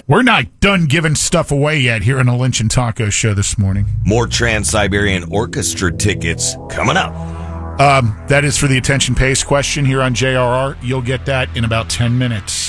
We're not done giving stuff away yet here on the Lynch and Taco show this morning. More Trans-Siberian Orchestra tickets coming up. That is for the attention pace question here on JRR. You'll get that in about 10 minutes.